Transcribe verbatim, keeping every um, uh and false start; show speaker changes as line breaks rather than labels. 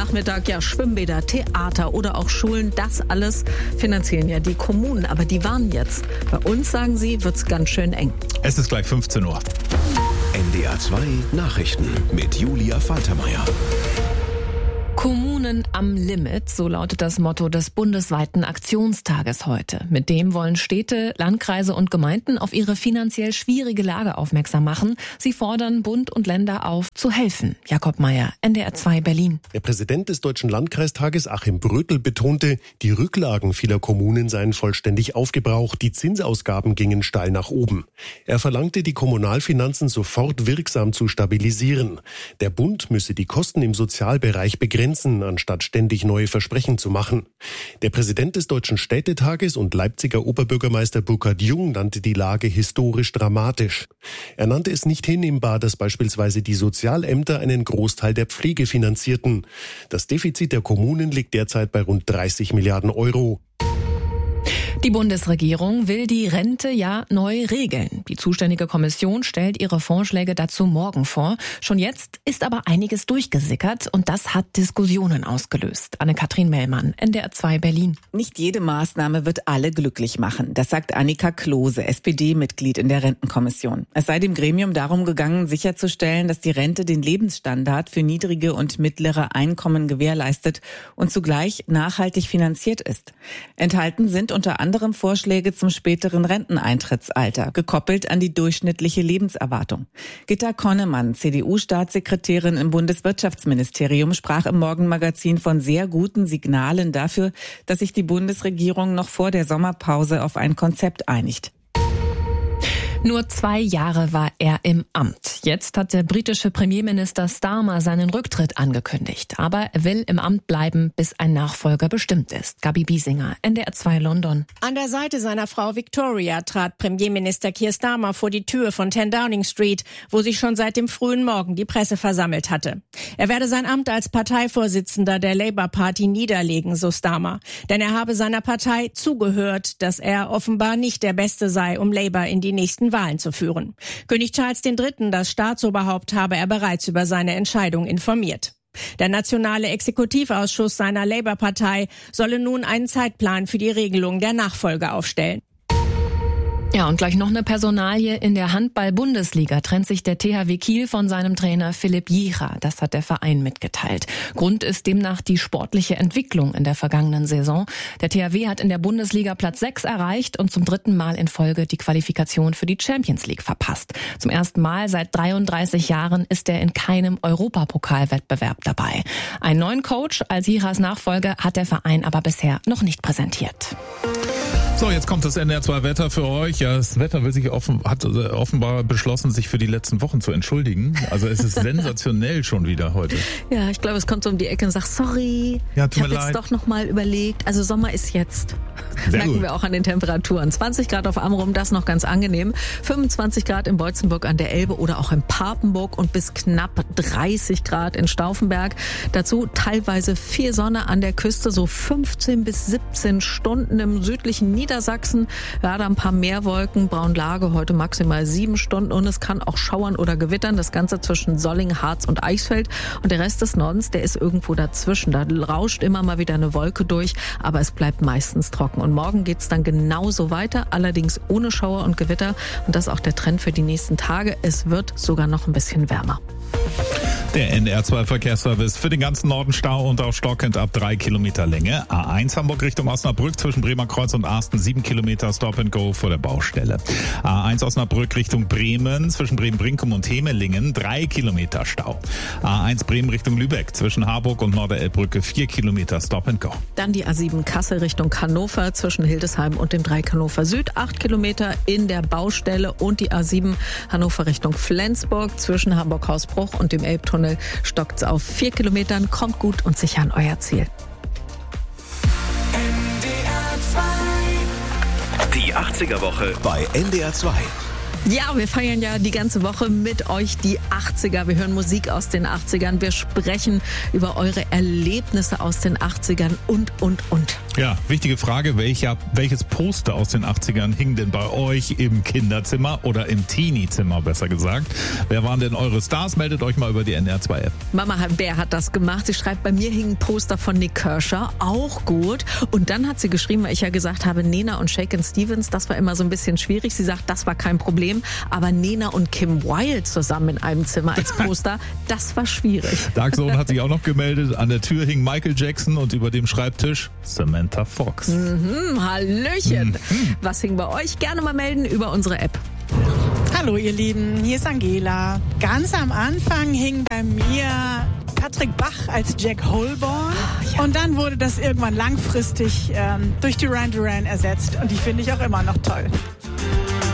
Nachmittag, ja, Schwimmbäder, Theater oder auch Schulen, das alles finanzieren ja die Kommunen. Aber die warnen jetzt. Bei uns, sagen sie, wird's ganz schön eng.
Es ist gleich fünfzehn Uhr.
N D R zwei Nachrichten mit Julia Faltermeier.
Kommunen am Limit, so lautet das Motto des bundesweiten Aktionstages heute. Mit dem wollen Städte, Landkreise und Gemeinden auf ihre finanziell schwierige Lage aufmerksam machen. Sie fordern Bund und Länder auf, zu helfen. Jakob Mayer, N D R zwei Berlin.
Der Präsident des Deutschen Landkreistages, Achim Brötel, betonte, die Rücklagen vieler Kommunen seien vollständig aufgebraucht, die Zinsausgaben gingen steil nach oben. Er verlangte, die Kommunalfinanzen sofort wirksam zu stabilisieren. Der Bund müsse die Kosten im Sozialbereich begrenzen, anstatt ständig neue Versprechen zu machen. Der Präsident des Deutschen Städtetages und Leipziger Oberbürgermeister Burkhard Jung nannte die Lage historisch dramatisch. Er nannte es nicht hinnehmbar, dass beispielsweise die Sozialämter einen Großteil der Pflege finanzierten. Das Defizit der Kommunen liegt derzeit bei rund dreißig Milliarden Euro.
Die Bundesregierung will die Rente ja neu regeln. Die zuständige Kommission stellt ihre Vorschläge dazu morgen vor. Schon jetzt ist aber einiges durchgesickert und das hat Diskussionen ausgelöst. Anne-Kathrin Mellmann, N D R zwei Berlin.
Nicht jede Maßnahme wird alle glücklich machen. Das sagt Annika Klose, S P D-Mitglied in der Rentenkommission. Es sei dem Gremium darum gegangen, sicherzustellen, dass die Rente den Lebensstandard für niedrige und mittlere Einkommen gewährleistet und zugleich nachhaltig finanziert ist. Enthalten sind unter anderem Vorschläge zum späteren Renteneintrittsalter, gekoppelt an die durchschnittliche Lebenserwartung. Gitta Konnemann, C D U-Staatssekretärin im Bundeswirtschaftsministerium, sprach im Morgenmagazin von sehr guten Signalen dafür, dass sich die Bundesregierung noch vor der Sommerpause auf ein Konzept einigt.
Nur zwei Jahre war er im Amt. Jetzt hat der britische Premierminister Starmer seinen Rücktritt angekündigt. Aber er will im Amt bleiben, bis ein Nachfolger bestimmt ist. Gabi Biesinger, N D R zwei London.
An der Seite seiner Frau Victoria trat Premierminister Keir Starmer vor die Tür von zehn Downing Street, wo sich schon seit dem frühen Morgen die Presse versammelt hatte. Er werde sein Amt als Parteivorsitzender der Labour Party niederlegen, so Starmer. Denn er habe seiner Partei zugehört, dass er offenbar nicht der Beste sei, um Labour in die nächsten Wahlen zu führen. König Charles der Dritte, das Staatsoberhaupt, habe er bereits über seine Entscheidung informiert. Der nationale Exekutivausschuss seiner Labour-Partei solle nun einen Zeitplan für die Regelung der Nachfolge aufstellen.
Ja, und gleich noch eine Personalie. In der Handball-Bundesliga trennt sich der T H W Kiel von seinem Trainer Philipp Jicha. Das hat der Verein mitgeteilt. Grund ist demnach die sportliche Entwicklung in der vergangenen Saison. Der T H W hat in der Bundesliga Platz sechs erreicht und zum dritten Mal in Folge die Qualifikation für die Champions League verpasst. Zum ersten Mal seit dreiunddreißig Jahren ist er in keinem Europapokalwettbewerb dabei. Einen neuen Coach als Jichas Nachfolger hat der Verein aber bisher noch nicht präsentiert.
So, jetzt kommt das N D R zwei Wetter für euch. Ja, das Wetter will sich offen, hat offenbar beschlossen, sich für die letzten Wochen zu entschuldigen. Also es ist sensationell schon wieder heute.
Ja, ich glaube, es kommt so um die Ecke und sagt, sorry,
ja,
ich habe jetzt doch noch mal überlegt. Also Sommer ist jetzt.
Sehr
Merken
gut.
wir auch an den Temperaturen. zwanzig Grad auf Amrum, das noch ganz angenehm. fünfundzwanzig Grad in Beutzenburg an der Elbe oder auch in Papenburg und bis knapp dreißig Grad in Stauffenberg. Dazu teilweise viel Sonne an der Küste, so fünfzehn bis siebzehn Stunden im südlichen Niedersachsen. Ja, da ein paar Meerwolken, Braunlage, heute maximal sieben Stunden und es kann auch schauern oder gewittern. Das Ganze zwischen Solling, Harz und Eichsfeld. Und der Rest des Nordens, der ist irgendwo dazwischen. Da rauscht immer mal wieder eine Wolke durch, aber es bleibt meistens trocken. Und morgen geht's dann genauso weiter, allerdings ohne Schauer und Gewitter. Und das ist auch der Trend für die nächsten Tage. Es wird sogar noch ein bisschen wärmer.
Der N D R zwei Verkehrsservice für den ganzen Norden Stau und auch stockend ab drei Kilometer Länge. A eins Hamburg Richtung Osnabrück zwischen Bremer Kreuz und Arsten sieben Kilometer Stop and Go vor der Baustelle. A eins Osnabrück Richtung Bremen zwischen Bremen-Brinkum und Hemelingen drei Kilometer Stau. A eins Bremen Richtung Lübeck zwischen Harburg und Norderelbbrücke vier Kilometer Stop and Go.
Dann die A sieben Kassel Richtung Hannover zwischen Hildesheim und dem Dreieck Hannover Süd acht Kilometer in der Baustelle und die A sieben Hannover Richtung Flensburg zwischen Hamburg-Hausbruch und dem Elbtunnel stockt's auf vier Kilometern. Kommt gut und sicher an euer Ziel.
Die achtziger Woche bei N D R zwei.
Ja, wir feiern ja die ganze Woche mit euch die achtziger. Wir hören Musik aus den achtzigern. Wir sprechen über eure Erlebnisse aus den achtzigern und, und, und.
Ja, wichtige Frage. Welcher, welches Poster aus den achtzigern hing denn bei euch im Kinderzimmer oder im Teenie-Zimmer, besser gesagt? Wer waren denn eure Stars? Meldet euch mal über die N R zwei App.
Mama Bär hat das gemacht. Sie schreibt, bei mir hing ein Poster von Nick Kershaw, auch gut. Und dann hat sie geschrieben, weil ich ja gesagt habe, Nena und Shakin' Stevens, das war immer so ein bisschen schwierig. Sie sagt, das war kein Problem. Aber Nena und Kim Wilde zusammen in einem Zimmer als Poster, das war schwierig.
Dark Zone hat sich auch noch gemeldet. An der Tür hing Michael Jackson und über dem Schreibtisch Samantha Fox.
Mhm, Hallöchen. Mhm. Was hing bei euch? Gerne mal melden über unsere App.
Hallo ihr Lieben, hier ist Angela. Ganz am Anfang hing bei mir Patrick Bach als Jack Holborn. Oh, ja. Und dann wurde das irgendwann langfristig ähm, durch Duran Duran ersetzt. Und die finde ich auch immer noch toll.